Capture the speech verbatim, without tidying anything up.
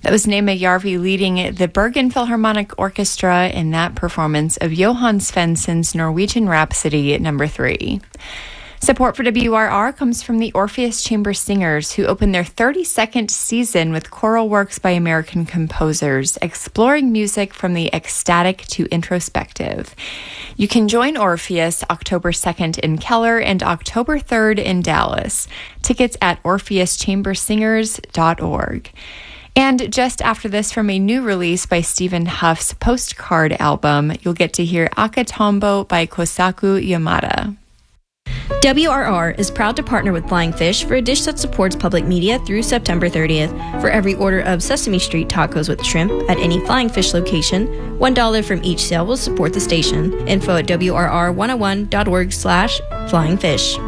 That was Nema Järvi leading the Bergen Philharmonic Orchestra in that performance of Johann Svensson's Norwegian Rhapsody number three. Support for W R R comes from the Orpheus Chamber Singers, who opened their thirty-second season with choral works by American composers, exploring music from the ecstatic to introspective. You can join Orpheus October second in Keller and October third in Dallas. Tickets at orpheus chamber singers dot org. And just after this, from a new release by Stephen Huff's Postcard album, you'll get to hear Akatombo by Kosaku Yamada. W R R is proud to partner with Flying Fish for a dish that supports public media through September thirtieth. For every order of Sesame Street tacos with shrimp at any Flying Fish location, one dollar from each sale will support the station. Info at W R R one oh one dot org slash Flying Fish.